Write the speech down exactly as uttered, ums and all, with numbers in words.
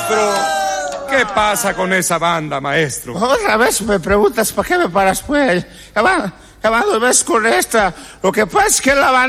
Maestro, ¿qué pasa con esa banda, maestro? Otra vez me preguntas, ¿para qué me paras, pues? Ya va, ya va, dos veces con esta. Lo que pasa es que la banda